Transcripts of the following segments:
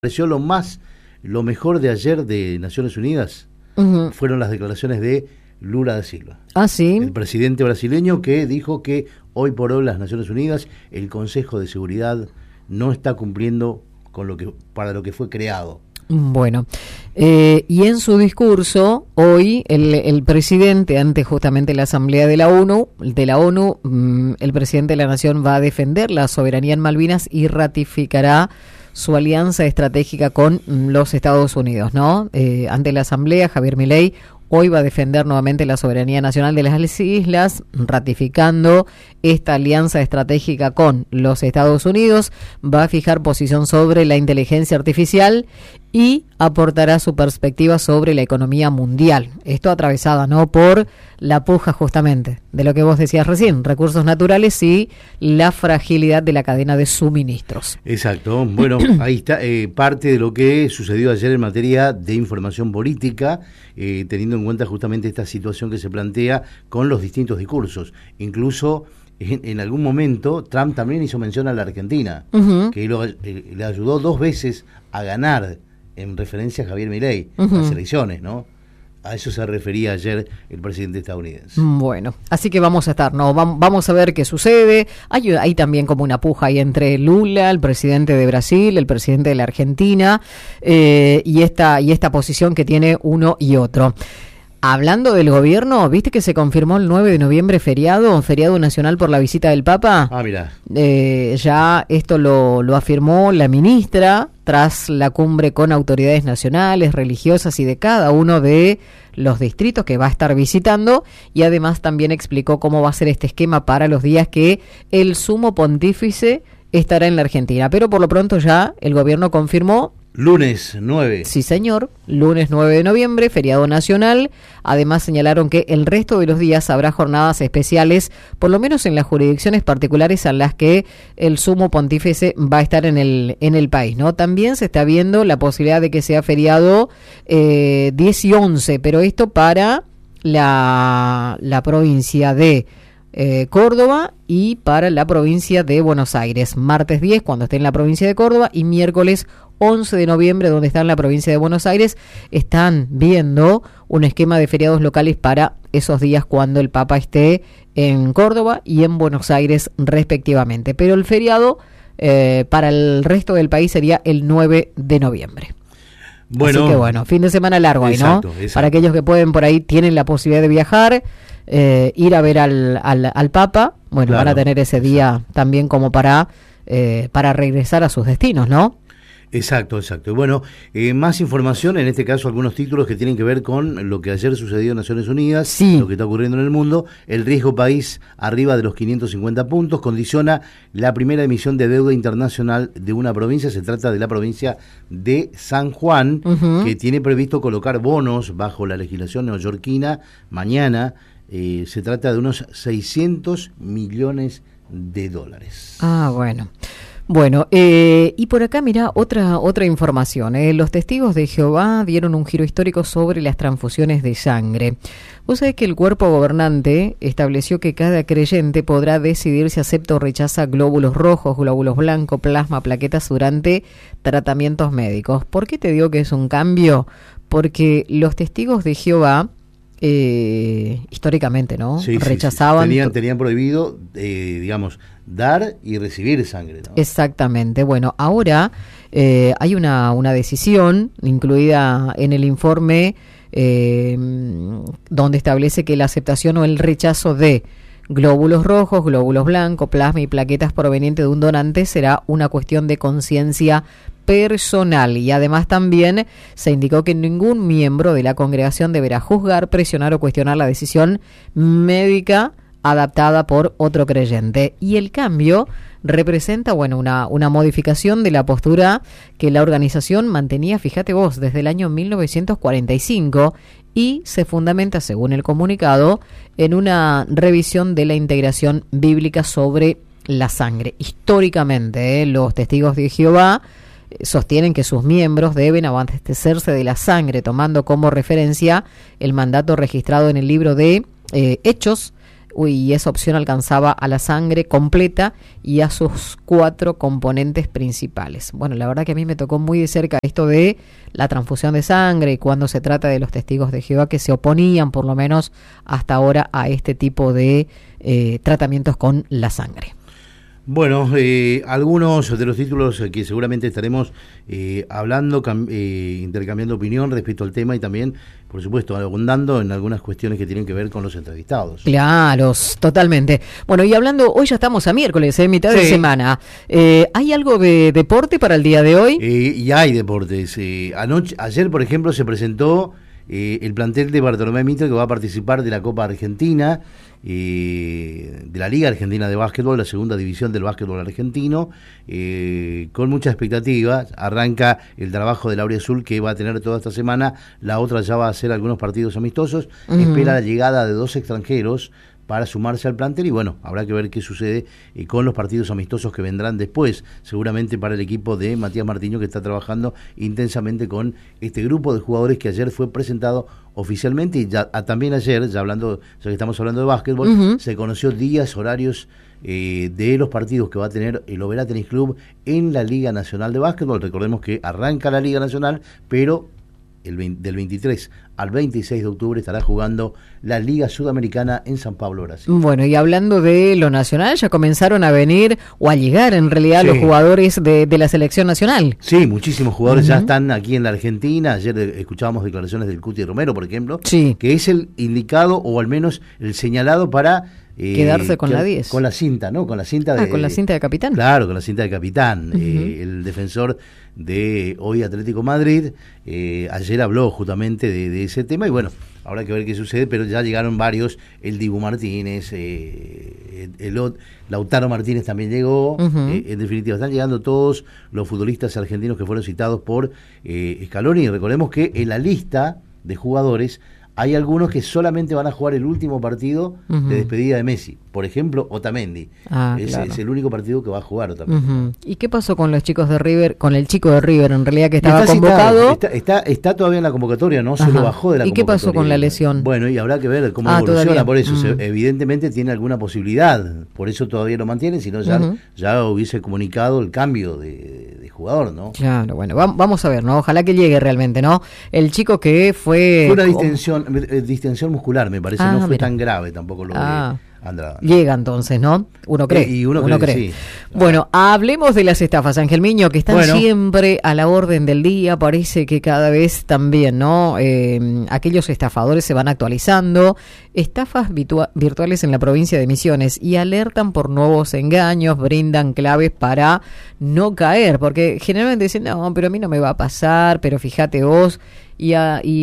pareció lo mejor de ayer de Naciones Unidas fueron las declaraciones de Lula da Silva. Ah, sí. El presidente brasileño, que dijo que hoy por hoy las Naciones Unidas, el Consejo de Seguridad no está cumpliendo con para lo que fue creado. Bueno, y en su discurso hoy el presidente, ante justamente la Asamblea de la ONU, el presidente de la Nación va a defender la soberanía en Malvinas y ratificará su alianza estratégica con los Estados Unidos, ¿no? Ante la Asamblea, Javier Milei hoy va a defender nuevamente la soberanía nacional de las islas, ratificando esta alianza estratégica con los Estados Unidos, va a fijar posición sobre la inteligencia artificial y aportará su perspectiva sobre la economía mundial. Esto atravesada, ¿no?, por la puja justamente de lo que vos decías recién, recursos naturales y la fragilidad de la cadena de suministros. Exacto. Bueno, ahí está parte de lo que sucedió ayer en materia de información política, teniendo en cuenta justamente esta situación que se plantea con los distintos discursos. Incluso en algún momento Trump también hizo mención a la Argentina, que le ayudó 2 veces a ganar, en referencia a Javier Milei, las elecciones, ¿no? A eso se refería ayer el presidente estadounidense. Bueno, así que vamos a estar, ¿no? Vamos a ver qué sucede. Hay también como una puja ahí entre Lula, el presidente de Brasil, el presidente de la Argentina, y esta posición que tiene uno y otro. Hablando del gobierno, ¿viste que se confirmó el 9 de noviembre feriado nacional por la visita del Papa? Ah, mirá. Ya esto lo afirmó la ministra tras la cumbre con autoridades nacionales, religiosas y de cada uno de los distritos que va a estar visitando, y además también explicó cómo va a ser este esquema para los días que el sumo pontífice estará en la Argentina. Pero por lo pronto ya el gobierno confirmó lunes 9. Sí, señor. Lunes 9 de noviembre, feriado nacional. Además señalaron que el resto de los días habrá jornadas especiales, por lo menos en las jurisdicciones particulares en las que el sumo pontífice va a estar en el país, ¿no? También se está viendo la posibilidad de que sea feriado 10 y 11, pero esto para la provincia de Córdoba y para la provincia de Buenos Aires. Martes 10 cuando esté en la provincia de Córdoba y miércoles 11 de noviembre donde está en la provincia de Buenos Aires. Están viendo un esquema de feriados locales para esos días cuando el Papa esté en Córdoba y en Buenos Aires respectivamente. Pero el feriado para el resto del país sería el 9 de noviembre. Bueno, así que bueno, fin de semana largo ahí, ¿no? Exacto. Para aquellos que pueden por ahí, tienen la posibilidad de viajar, ir a ver al Papa, bueno, claro, van a tener ese día también como para regresar a sus destinos, ¿no? Exacto. Bueno, más información, en este caso algunos títulos que tienen que ver con lo que ayer sucedió en Naciones Unidas, sí, lo que está ocurriendo en el mundo. El riesgo país arriba de los 550 puntos condiciona la primera emisión de deuda internacional de una provincia. Se trata de la provincia de San Juan, que tiene previsto colocar bonos bajo la legislación neoyorquina mañana. Se trata de unos 600 millones de dólares. Ah, bueno. Bueno, y por acá, mira, otra información. Los testigos de Jehová dieron un giro histórico sobre las transfusiones de sangre. Vos sabés que el cuerpo gobernante estableció que cada creyente podrá decidir si acepta o rechaza glóbulos rojos, glóbulos blancos, plasma, plaquetas durante tratamientos médicos. ¿Por qué te digo que es un cambio? Porque los testigos de Jehová históricamente, ¿no? Sí, rechazaban. Tenían prohibido, digamos, dar y recibir sangre, ¿no? Exactamente. Bueno, ahora hay una decisión incluida en el informe donde establece que la aceptación o el rechazo de glóbulos rojos, glóbulos blancos, plasma y plaquetas provenientes de un donante será una cuestión de conciencia personal, y además también se indicó que ningún miembro de la congregación deberá juzgar, presionar o cuestionar la decisión médica adaptada por otro creyente. Y el cambio representa, bueno, una modificación de la postura que la organización mantenía, fíjate vos, desde el año 1945, y se fundamenta, según el comunicado, en una revisión de la integración bíblica sobre la sangre. Históricamente, los testigos de Jehová sostienen que sus miembros deben abastecerse de la sangre, tomando como referencia el mandato registrado en el libro de Hechos, y esa opción alcanzaba a la sangre completa y a sus 4 componentes principales. Bueno, la verdad que a mí me tocó muy de cerca esto de la transfusión de sangre y cuando se trata de los testigos de Jehová que se oponían, por lo menos hasta ahora, a este tipo de tratamientos con la sangre. Bueno, algunos de los títulos que seguramente estaremos hablando, intercambiando opinión respecto al tema y también, por supuesto, abundando en algunas cuestiones que tienen que ver con los entrevistados. Claro, totalmente. Bueno, y hablando, hoy ya estamos a miércoles, mitad de semana. ¿Hay algo de deporte para el día de hoy? Y hay deportes. Ayer, por ejemplo, se presentó el plantel de Bartolomé Mitre que va a participar de la Copa Argentina, de la Liga Argentina de Básquetbol, la segunda división del básquetbol argentino, con muchas expectativas. Arranca el trabajo de Laura Azul que va a tener toda esta semana, la otra ya va a hacer algunos partidos amistosos, espera la llegada de 2 extranjeros para sumarse al plantel y bueno, habrá que ver qué sucede con los partidos amistosos que vendrán después, seguramente para el equipo de Matías Martiño que está trabajando intensamente con este grupo de jugadores que ayer fue presentado oficialmente y ya también ayer, ya que estamos hablando de básquetbol, se conoció días, horarios de los partidos que va a tener el Oberá Tenis Club en la Liga Nacional de Básquetbol. Recordemos que arranca la Liga Nacional, pero del 23 al 26 de octubre estará jugando la Liga Sudamericana en San Pablo, Brasil. Bueno, y hablando de lo nacional, ya comenzaron a venir o a llegar en realidad los jugadores de la selección nacional. Sí, muchísimos jugadores ya están aquí en la Argentina. Ayer escuchábamos declaraciones del Cuti Romero, por ejemplo, que es el indicado o al menos el señalado para quedarse con la 10. Con la cinta, ¿no? Con la cinta de... con la cinta de capitán. Claro, con la cinta de capitán. El defensor de hoy Atlético Madrid ayer habló justamente de ese tema y bueno, habrá que ver qué sucede, pero ya llegaron varios, el Dibu Martínez, Lautaro Martínez también llegó, en definitiva, están llegando todos los futbolistas argentinos que fueron citados por Scaloni y recordemos que en la lista de jugadores hay algunos que solamente van a jugar el último partido de despedida de Messi. Por ejemplo, Otamendi. Es el único partido que va a jugar Otamendi. ¿Y qué pasó con los chicos de River, con el chico de River en realidad que estaba convocado? Está todavía en la convocatoria, no se lo bajó de la convocatoria. ¿Y qué pasó con la lesión? Bueno, y habrá que ver cómo evoluciona, todavía. Por eso evidentemente tiene alguna posibilidad, por eso todavía lo mantiene, si no ya hubiese comunicado el cambio de jugador, ¿no? Claro, bueno, vamos a ver, ¿no? Ojalá que llegue realmente, ¿no? El chico que fue una distensión muscular, me parece, no fue tan grave tampoco lo de Andrada. Llega entonces, ¿no? Uno cree. Y uno cree. Sí. Bueno, hablemos de las estafas, Ángel Miño, que están siempre a la orden del día. Parece que cada vez también, ¿no? Aquellos estafadores se van actualizando. Estafas virtuales en la provincia de Misiones y alertan por nuevos engaños, brindan claves para no caer, porque generalmente dicen, no, pero a mí no me va a pasar, pero fíjate vos. Y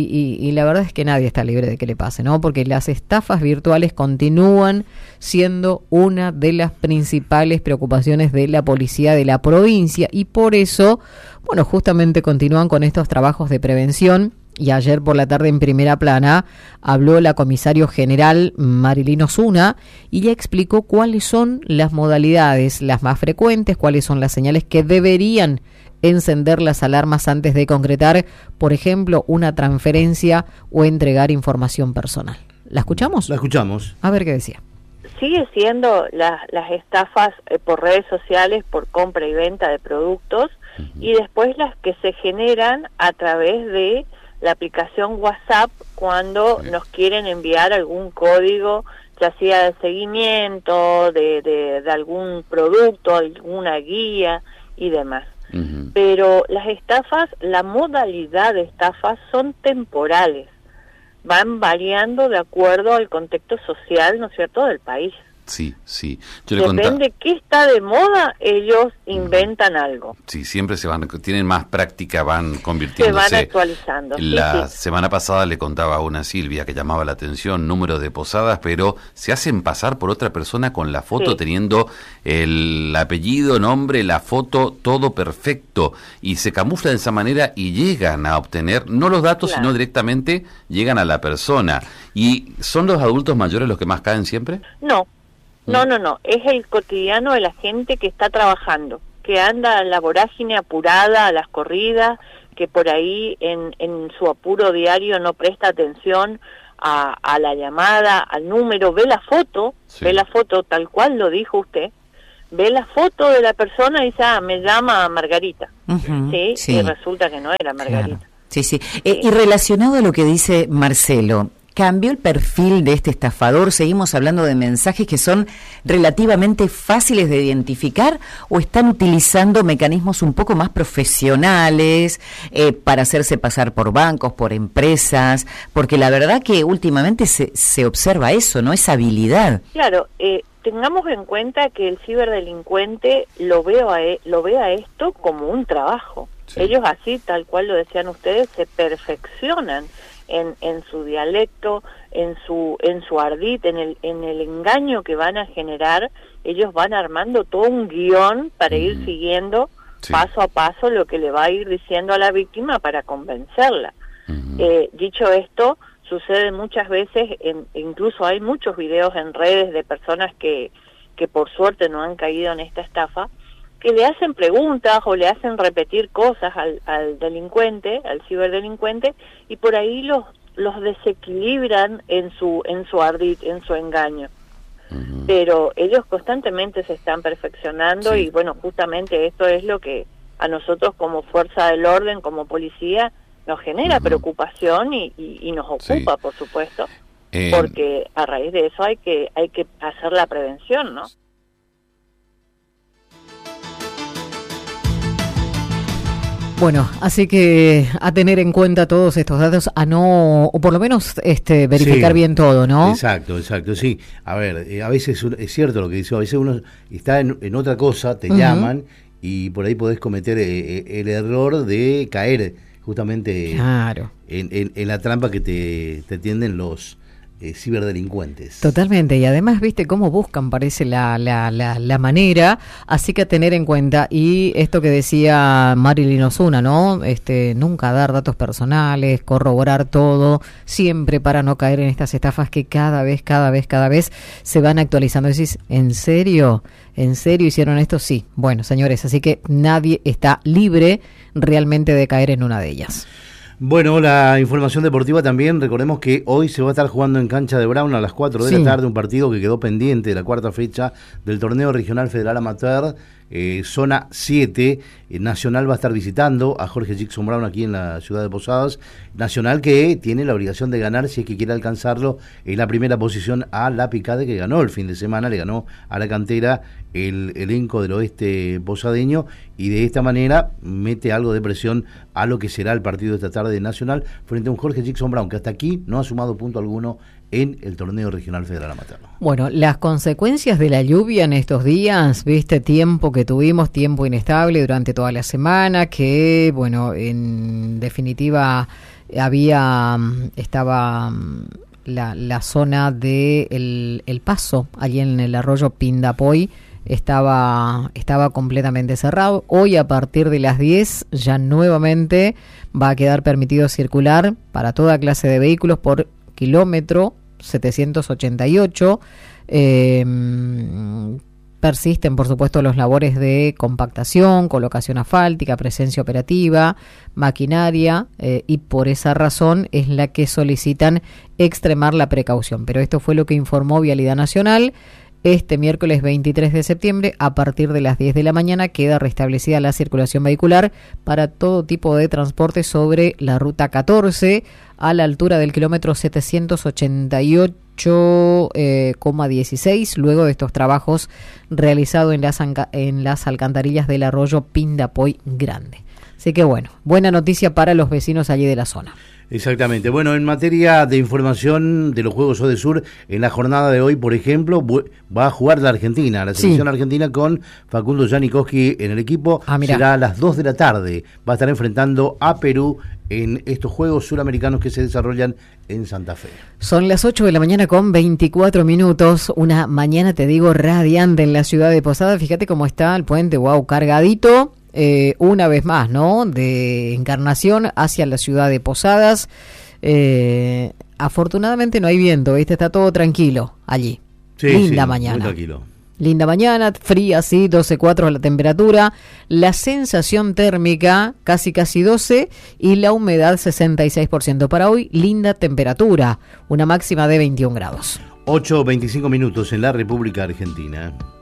la verdad es que nadie está libre de que le pase, ¿no? Porque las estafas virtuales continúan siendo una de las principales preocupaciones de la policía de la provincia y por eso, bueno, justamente continúan con estos trabajos de prevención. Y ayer por la tarde en Primera Plana habló la comisario general Marilyn Osuna y ya explicó cuáles son las modalidades, las más frecuentes, cuáles son las señales que deberían encender las alarmas antes de concretar, por ejemplo, una transferencia o entregar información personal. ¿La escuchamos? La escuchamos. A ver qué decía. Sigue siendo las estafas por redes sociales, por compra y venta de productos, y después las que se generan a través de la aplicación WhatsApp cuando nos quieren enviar algún código, ya sea de seguimiento, de algún producto, alguna guía y demás. Pero las estafas, la modalidad de estafas son temporales, van variando de acuerdo al contexto social, ¿no es cierto?, del país. Sí. Depende qué está de moda, ellos inventan algo. Sí, siempre tienen más práctica, van convirtiéndose. Se van actualizando. La semana pasada le contaba a una Silvia que llamaba la atención, número de posadas, pero se hacen pasar por otra persona con la foto, teniendo el apellido, nombre, la foto, todo perfecto, y se camuflan de esa manera y llegan a obtener, no los datos, sino directamente llegan a la persona. ¿Y son los adultos mayores los que más caen siempre? No, es el cotidiano de la gente que está trabajando, que anda a la vorágine apurada, a las corridas, que por ahí en su apuro diario no presta atención a la llamada, al número, ve la foto, tal cual lo dijo usted, ve la foto de la persona y dice, me llama Margarita, ¿sí? Y resulta que no era Margarita. Claro. Sí. Y relacionado a lo que dice Marcelo, ¿cambió el perfil de este estafador? ¿Seguimos hablando de mensajes que son relativamente fáciles de identificar o están utilizando mecanismos un poco más profesionales para hacerse pasar por bancos, por empresas? Porque la verdad que últimamente se observa eso, ¿no? Esa habilidad. Claro, tengamos en cuenta que el ciberdelincuente lo ve a esto como un trabajo. Sí. Ellos así, tal cual lo decían ustedes, se perfeccionan en su dialecto, en su ardid, en el engaño que van a generar. Ellos van armando todo un guión para ir siguiendo paso a paso lo que le va a ir diciendo a la víctima para convencerla. Dicho esto, sucede muchas veces, incluso hay muchos videos en redes de personas que por suerte no han caído en esta estafa, que le hacen preguntas o le hacen repetir cosas al delincuente, al ciberdelincuente, y por ahí los desequilibran en su ardid, en su engaño. Pero ellos constantemente se están perfeccionando y bueno, justamente esto es lo que a nosotros como fuerza del orden, como policía, nos genera preocupación y nos ocupa, por supuesto, porque a raíz de eso hay que hacer la prevención, ¿no? Bueno, así que a tener en cuenta todos estos datos, o por lo menos verificar bien todo, ¿no? Exacto, sí. A ver, a veces es cierto lo que dice, a veces uno está en otra cosa, te llaman y por ahí podés cometer el error de caer justamente en la trampa que te tienden los ciberdelincuentes. Totalmente, y además viste cómo buscan, parece la manera, así que a tener en cuenta. Y esto que decía Marilyn Osuna, ¿no? Nunca dar datos personales, corroborar todo, siempre para no caer en estas estafas que cada vez se van actualizando. Decís, ¿en serio hicieron esto? Sí. Bueno, señores, así que nadie está libre realmente de caer en una de ellas. Bueno, la información deportiva también, recordemos que hoy se va a estar jugando en cancha de Brown a las 4 de la tarde, un partido que quedó pendiente de la cuarta fecha del Torneo Regional Federal Amateur, zona 7. Nacional va a estar visitando a Jorge Jackson Brown aquí en la ciudad de Posadas. Nacional que tiene la obligación de ganar si es que quiere alcanzarlo en la primera posición a La Picade, que ganó el fin de semana, le ganó a la cantera el elenco del oeste posadeño, y de esta manera mete algo de presión a lo que será el partido de esta tarde de Nacional frente a un Jorge Jackson Brown que hasta aquí no ha sumado punto alguno en el Torneo Regional Federal Amateur. Bueno, las consecuencias de la lluvia en estos días, tiempo que tuvimos, tiempo inestable durante toda la semana, que bueno, en definitiva estaba la zona de el Paso, allí en el arroyo Pindapoy, estaba completamente cerrado. Hoy a partir de las 10 ya nuevamente va a quedar permitido circular para toda clase de vehículos por kilómetro 788. Persisten, por supuesto, los labores de compactación, colocación asfáltica, presencia operativa, maquinaria, y por esa razón es la que solicitan extremar la precaución. Pero esto fue lo que informó Vialidad Nacional. Este miércoles 23 de septiembre, a partir de las 10 de la mañana, queda restablecida la circulación vehicular para todo tipo de transporte sobre la ruta 14, a la altura del kilómetro 788,16, luego de estos trabajos realizados en las alcantarillas del arroyo Pindapoy Grande. Así que bueno, buena noticia para los vecinos allí de la zona. Exactamente. Bueno, en materia de información de los Juegos Odesur, en la jornada de hoy, por ejemplo, va a jugar la Argentina, la selección argentina con Facundo Janikowski en el equipo. Será a las 2 de la tarde. Va a estar enfrentando a Perú en estos Juegos Suramericanos que se desarrollan en Santa Fe. Son las 8 de la mañana con 24 minutos. Una mañana, te digo, radiante en la ciudad de Posadas. Fíjate cómo está el puente, cargadito. Una vez más, ¿no? De Encarnación hacia la ciudad de Posadas. Afortunadamente no hay viento, está todo tranquilo allí. Linda mañana. Muy tranquilo. Linda mañana, fría, sí, 12,4 la temperatura, la sensación térmica casi 12 y la humedad 66%. Para hoy, linda temperatura, una máxima de 21 grados. 8:25 en la República Argentina.